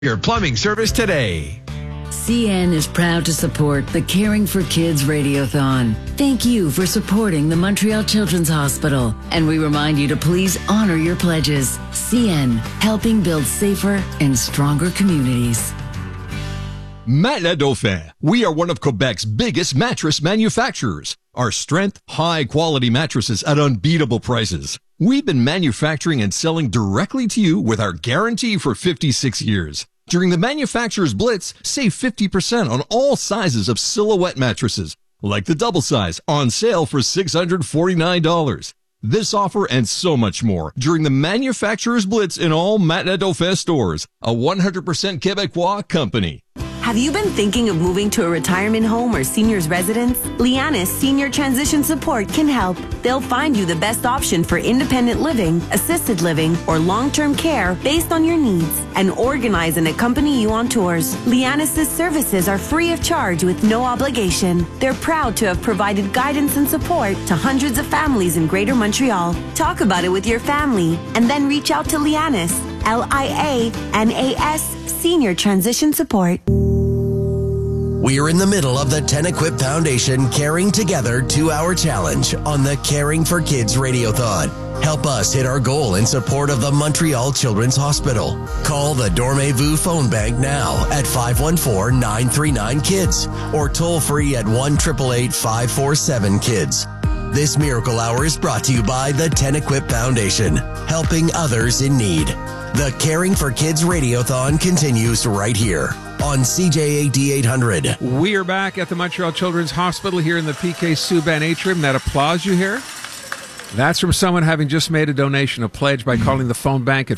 your plumbing service today. CN is proud to support the Caring for Kids Radiothon. Thank you for supporting the Montreal Children's Hospital, and we remind you to please honor your pledges. CN, helping build safer and stronger communities. Matelas Dauphin. We are one of Quebec's biggest mattress manufacturers. Our strength, high-quality mattresses at unbeatable prices. We've been manufacturing and selling directly to you with our guarantee for 56 years. During the Manufacturer's Blitz, save 50% on all sizes of Silhouette mattresses, like the double size, on sale for $649. This offer and so much more during the Manufacturer's Blitz in all Matelas Dauphin stores, a 100% Quebecois company. Have you been thinking of moving to a retirement home or senior's residence? Lianis Senior Transition Support can help. They'll find you the best option for independent living, assisted living, or long-term care based on your needs and organize and accompany you on tours. Lianis' services are free of charge with no obligation. They're proud to have provided guidance and support to hundreds of families in Greater Montreal. Talk about it with your family and then reach out to Lianis, Lianas Senior Transition Support. We are in the middle of the Ten Equip Foundation Caring Together 2-hour challenge on the Caring for Kids Radiothon. Help us hit our goal in support of the Montreal Children's Hospital. Call the Dormez-vous phone bank now at 514-939-KIDS or toll free at 1-888-547-KIDS. This Miracle Hour is brought to you by the Ten Equip Foundation, helping others in need. The Caring for Kids Radiothon continues right here on CJAD 800. We are back at the Montreal Children's Hospital here in the PK Subban atrium. That applause you hear, that's from someone having just made a donation, a pledge, by calling the phone bank at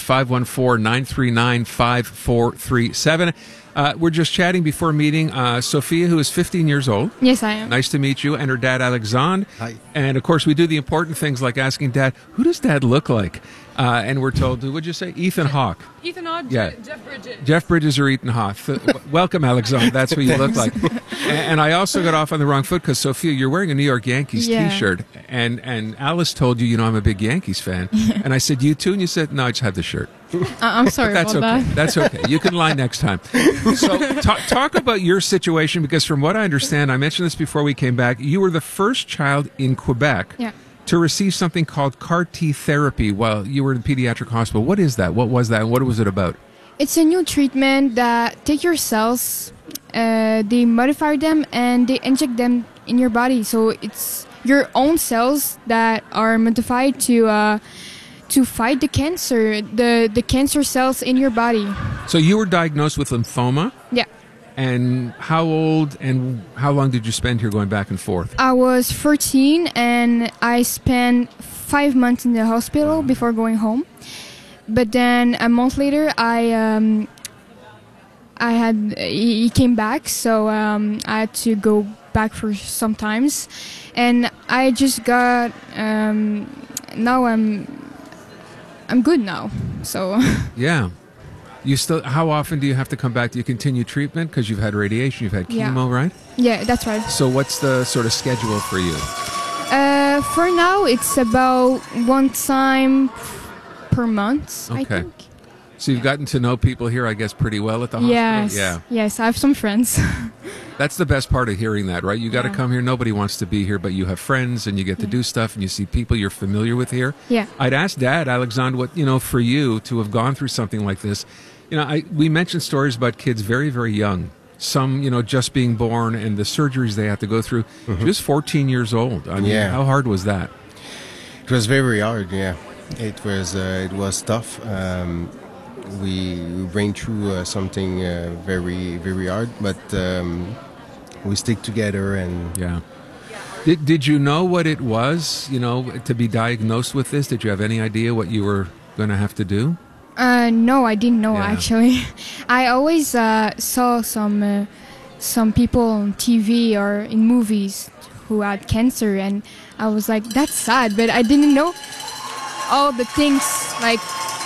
514-939-5437. We're just chatting before meeting Sophia, who is 15 years old. Yes, I am. Nice to meet you. And her dad, Alexandre. Hi. And, of course, we do the important things like asking Dad, who does Dad look like? And we're told, what'd you say? Ethan Hawke. Ethan Hawke, Yeah. Jeff Bridges. Jeff Bridges or Ethan Hawke. Welcome, Alexandre. That's what you look like. And I also got off on the wrong foot because, Sophia, you're wearing a New York Yankees T-shirt. And Alice told you, I'm a big Yankees fan. And I said, you too? And you said, no, I just had the shirt. I'm sorry That's about okay. that. That's okay. You can lie next time. So talk about your situation, because from what I understand, I mentioned this before we came back, you were the first child in Quebec to receive something called CAR-T therapy while you were in the pediatric hospital. What is that? What was that? And what was it about? It's a new treatment that take your cells, they modify them, and they inject them in your body. So it's your own cells that are modified to fight the cancer, the cancer cells in your body. So you were diagnosed with lymphoma? Yeah. And how old and how long did you spend here going back and forth? I was 13 and I spent 5 months in the hospital before going home. But then a month later, he came back, so I had to go back for some times. And I just got, now I'm good now, so. Yeah. You still? How often do you have to come back? Do you continue treatment because you've had radiation, you've had chemo, right? Yeah, that's right. So what's the sort of schedule for you? For now, it's about one time per month, I think. So you've gotten to know people here, I guess, pretty well at the hospital? Yes. Yeah. Yes, I have some friends. That's the best part of hearing that, right? You got to come here. Nobody wants to be here, but you have friends and you get to do stuff and you see people you're familiar with here. Yeah. I'd ask Dad, Alexandre, what, for you to have gone through something like this. We mentioned stories about kids very, very young. Some, just being born and the surgeries they had to go through. Mm-hmm. She was 14 years old. I mean, how hard was that? It was very hard, yeah. It was tough. We went through something very, very hard, but we stick together and... Yeah. Did you know what it was, to be diagnosed with this? Did you have any idea what you were going to have to do? No, I didn't know, actually. I always saw some people on TV or in movies who had cancer, and I was like, that's sad, but I didn't know all the things, like...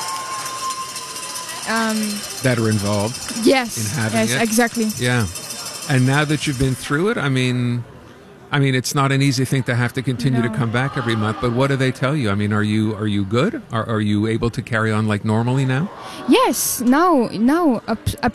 that are involved. Yes. In having it. Exactly. Yeah. And now that you've been through it, I mean, I mean, it's not an easy thing to have to continue to come back every month, but what do they tell you? I mean, are you good? Are you able to carry on like normally now? Yes, now,